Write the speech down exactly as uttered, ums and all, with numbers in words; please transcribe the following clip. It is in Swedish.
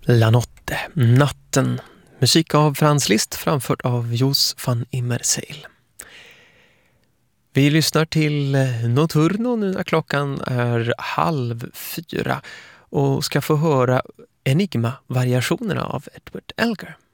La Notte, natten. Musik av Franz Liszt framfört av Jos van Immerseel. Vi lyssnar till Notturno nu när klockan är halv fyra och ska få höra Enigma-variationerna av Edward Elgar.